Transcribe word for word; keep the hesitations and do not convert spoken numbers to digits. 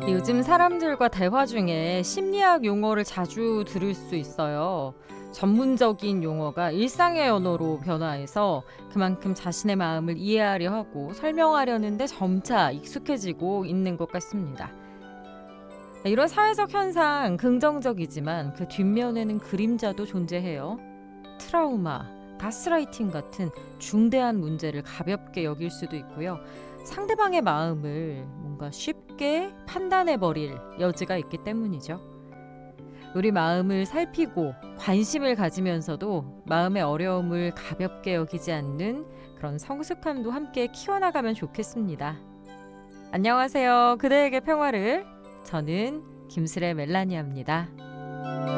요즘 사람들과 대화 중에 심리학 용어를 자주 들을 수 있어요. 전문적인 용어가 일상의 언어로 변화해서 그만큼 자신의 마음을 이해하려 하고 설명하려는데 점차 익숙해지고 있는 것 같습니다. 이런 사회적 현상 긍정적이지만 그 뒷면에는 그림자도 존재해요. 트라우마, 가스라이팅 같은 중대한 문제를 가볍게 여길 수도 있고요. 상대방의 마음을 뭔가 쉽게 판단해버릴 여지가 있기 때문이죠. 우리 마음을 살피고 관심을 가지면서도 마음의 어려움을 가볍게 여기지 않는 그런 성숙함도 함께 키워나가면 좋겠습니다. 안녕하세요. 그대에게 평화를. 저는 김슬의 멜라니아입니다.